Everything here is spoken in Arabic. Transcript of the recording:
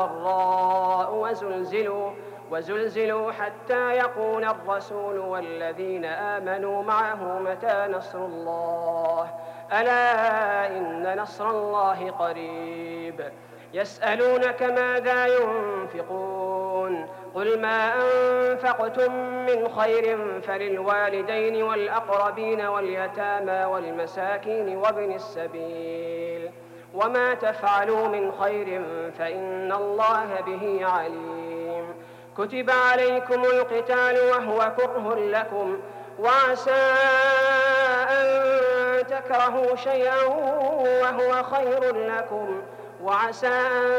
ضراء وزلزلوا حتى يقول الرسول والذين آمنوا معه متى نصر الله ألا إن نصر الله قريب يسألونك ماذا ينفقون قل ما أنفقتم من خير فللوالدين والأقربين واليتامى والمساكين وابن السبيل وما تفعلوا من خير فإن الله به عليم كتب عليكم القتال وهو كره لكم وعسى أن تكرهوا شيئا وهو خير لكم وعسى أن